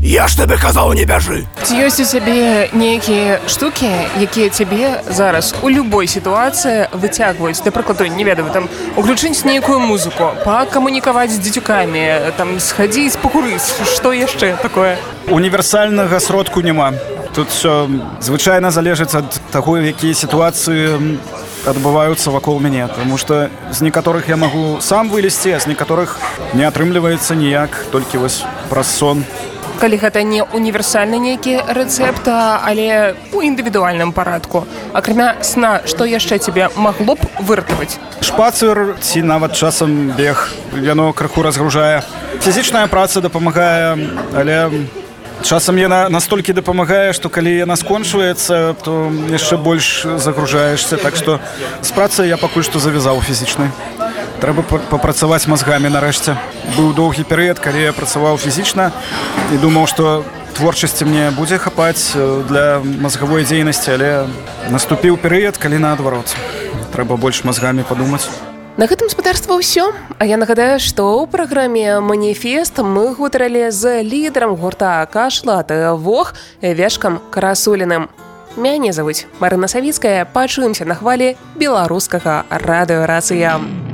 Я ж тебе казаў, не бяжы. Ці ёсць у цябе нейкія штукі, якія цябе зараз у любой сітуацыі выцягваюць? Да прыкладу, не ведаю, там уключыць нейкую музыку, пакамунікаваць з дзецюкамі, там схадзіць пакурыць, што яшчэ такое? Універсальнага сродку няма. Тут все звычайна залежыць ад таго, якія сітуацыі адбываюцца вакол мяне, тому што з некаторых я магу сам вылезці, а з некаторых не атрымліваецца ніяк, толькі вось праз сон. Калі гэта не універсальны нейкі рэцэпт, але у індывідуальным парадку. Акрамя сна, што яшчэ цябе магло б выратаваць? Шпацыр ці нават часам бег, яно крыху разгружае. Фізічная праца дапамагае, але часам яна настолькі дапамагае, што калі яна скончваецца, то яшчэ больш загружаешся. Так што з працай я пакуль што завязаў фізічнай. Трэба папрацаваць мазгамі нарэшце. Быў доўгі перыяд, калі я працаваў фізічна і думаў, што творчасці мне будзе хапаць для мазгавой дзейнасці, але наступіў перыяд, калі наадварот. Трэба больш мазгамі падумаць. На гэтым спадарства ўсё. А я нагадаю, што ў праграме «Маніфест» мы гутарылі з лідарам гурта «Кашлат Вог» Вешкам Красуліным. Мяне завуць Марына Савіцкая. Пачуемся на хвалі беларускага радыё «Рацыя».